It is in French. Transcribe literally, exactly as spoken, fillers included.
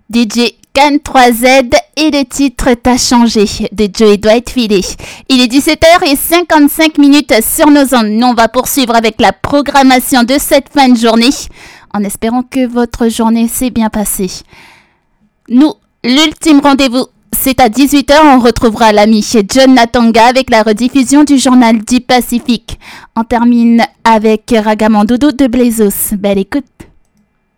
D J Can trois Z et le titre T'as changé de Joey Dwight Philly. Il est dix-sept heures cinquante-cinq minutes sur nos ondes. Nous, on va poursuivre avec la programmation de cette fin de journée en espérant que votre journée s'est bien passée. Nous, l'ultime rendez-vous, c'est à dix-huit heures. On retrouvera l'ami John Natanga avec la rediffusion du journal du Pacifique. On termine avec Ragamandoudou de Blazos. Belle écoute.